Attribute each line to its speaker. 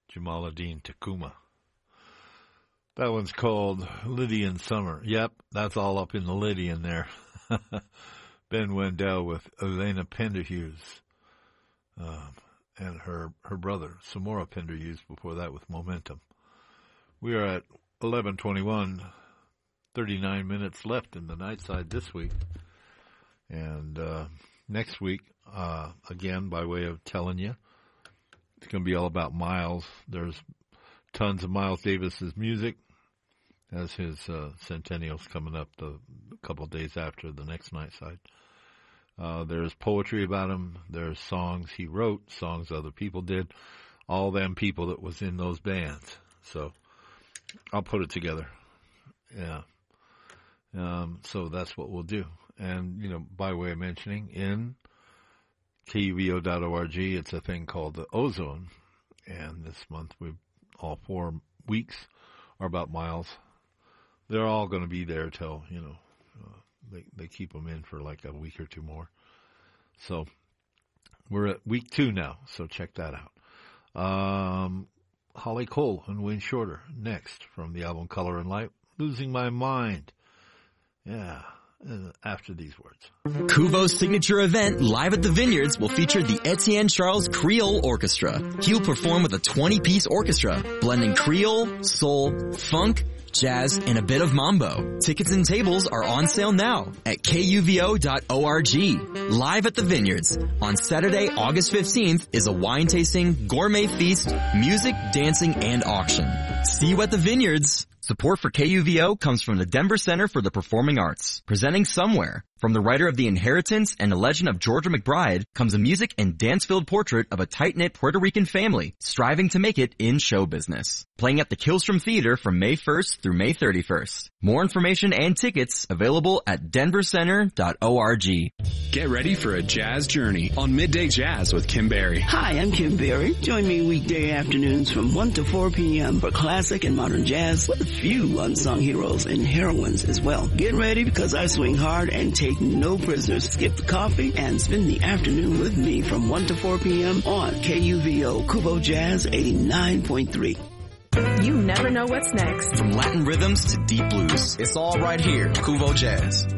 Speaker 1: Jamaluddin Tecuma. That one's called Lydian Summer. Yep, that's all up in the Lydian there. Ben Wendell with Elena Penderhughes and her brother, Samora Penderhughes, before that with Momentum. We are at 11:21, 39 minutes left in the night side this week. And next week, again, by way of telling you, it's going to be all about Miles. There's tons of Miles Davis's music, as his centennial's coming up a couple of days after the next night side. There's poetry about him. There's songs he wrote, songs other people did, all them people that was in those bands. So I'll put it together. Yeah. So that's what we'll do. And, by way of mentioning, in KUVO.org, it's a thing called the Ozone. And this month, all 4 weeks are about Miles. They're all going to be there till, they keep them in for like a week or 2 more. So we're at week 2 now, so check that out. Holly Cole and Wayne Shorter next from the album Color and Light, Losing My Mind. Yeah. After these words.
Speaker 2: Kuvo's signature event, Live at the Vineyards, will feature the Etienne Charles Creole Orchestra. He'll perform with a 20-piece orchestra, blending Creole, soul, funk, jazz, and a bit of mambo. Tickets and tables are on sale now at KUVO.org. Live at the Vineyards on Saturday, August 15th is a wine tasting, gourmet feast, music, dancing, and auction. See you at the Vineyards. Support for KUVO comes from the Denver Center for the Performing Arts, presenting Somewhere. From the writer of The Inheritance and the legend of Georgia McBride comes a music and dance-filled portrait of a tight-knit Puerto Rican family striving to make it in show business. Playing at the Killstrom Theater from May 1st through May 31st. More information and tickets available at denvercenter.org.
Speaker 3: Get ready for a jazz journey on Midday Jazz with Kim Berry.
Speaker 4: Hi, I'm Kim Berry. Join me weekday afternoons from 1 to 4 p.m. for classic and modern jazz with a few unsung heroes and heroines as well. Get ready because I swing hard and take no prisoners. Skip the coffee and spend the afternoon with me from 1 to 4 p.m. on KUVO Kuvo Jazz 89.3.
Speaker 5: You never know what's next.
Speaker 2: From Latin rhythms to deep blues, it's all right here, Kuvo Jazz.